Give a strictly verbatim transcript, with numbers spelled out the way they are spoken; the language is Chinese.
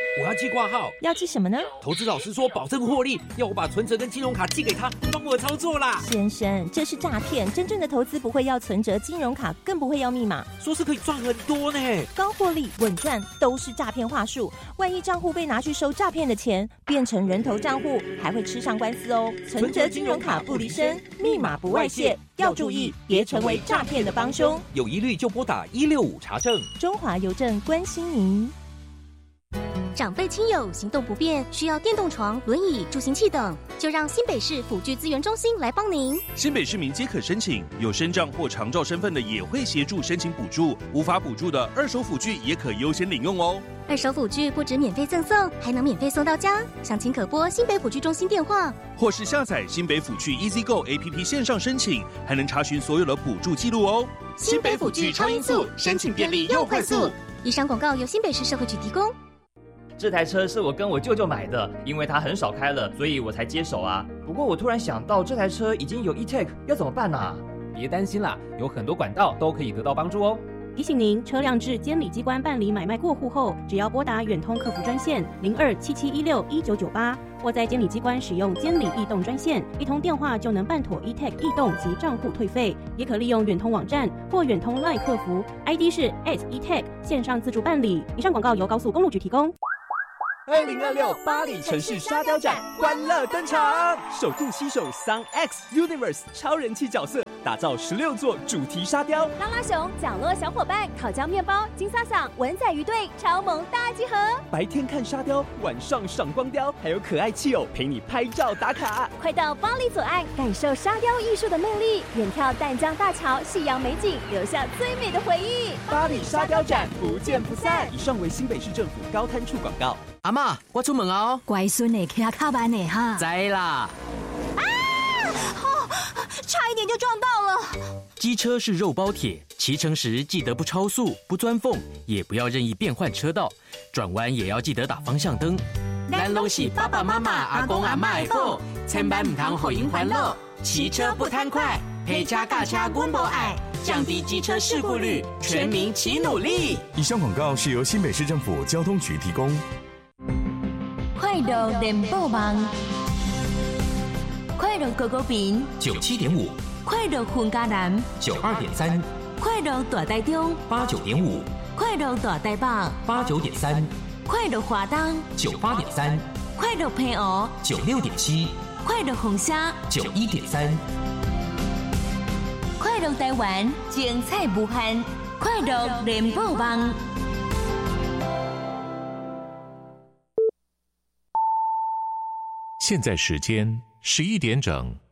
我要寄挂号。 要寄什么呢？ 投资老师说保证获利，要我把存折跟金融卡寄给他，帮我操作啦。 先生，这是诈骗，真正的投资不会要存折、金融卡，更不会要密码。 说是可以赚很多呢， 高获利、稳赚都是诈骗话术。万一账户被拿去收诈骗的钱，变成人头账户，还会吃上官司哦。存折、金融卡不离身，密码不外泄，要注意，别成为诈骗的帮凶。 有疑虑就拨打一六五查证。 中华邮政关心您。 长辈亲友行动不便，需要电动床、轮椅、助行器等，就让新北市辅具资源中心来帮您。 新北市民皆可申请，有身障或长照身份的也会协助申请补助，无法补助的二手辅具也可优先领用哦。 二手辅具不止免费赠送，还能免费送到家。详情可拨新北辅具中心电话， 或是下载新北辅具 EasyGo A P P 线上申请，还能查询所有的补助记录哦。 新北辅具超音速，申请便利又快速。以上广告由新北市社会局提供。 这台车是我跟我舅舅买的，因为他很少开了，所以我才接手啊。不过我突然想到，这台车已经有 E-Tech， 要怎么办啊？ 别担心啦，有很多管道都可以得到帮助哦。 提醒您，车辆至监理机关办理买卖过户后，只要拨打远通客服专线零二七七一六一九九八，或在监理机关使用监理易动专线，一通电话就能办妥 E-Tech 易动及账户退费。也可利用远通网站或远通 LINE 客服 ，I D 是 at E-Tech 线上自助办理。以上广告由高速公路局提供。 二零二六巴黎城市沙雕展欢乐登场，首度携手 Sun X Universe 超人气角色，打造十六座主题沙雕。 拉拉熊、角落小伙伴、烤焦面包、金萨桑、文仔鱼队超萌大集合。 白天看沙雕，晚上赏光雕，还有可爱企偶陪你拍照打卡。 快到巴黎左岸，感受沙雕艺术的魅力，远眺淡江大桥、夕阳美景，留下最美的回忆。 巴黎沙雕展不见不散。以上为新北市政府高滩处广告。 阿嬷，我出门哦。 乖孙的骑较慢的哈。 知啦。 啊！哦，差一点就撞到了。 机车是肉包铁，骑乘时记得不超速、不钻缝，也不要任意变换车道，转弯也要记得打方向灯。咱拢是爸爸妈妈、阿公阿嬷的宝，千万唔通互因烦恼。骑车不贪快，陪车驾车阮无爱，降低机车事故率，全民齐努力。 以上广告是由新北市政府交通局提供。 快乐联播网，快乐狗狗饼九七点五， 快乐混家南九二点三， 快乐大台中八九点五， 快乐大台北八九点三， 快乐华东九八点三， 快乐平湖九六点七， 快乐红虾九一点三， 快乐台湾精彩无限，快乐联播网。 现在时间十一点整。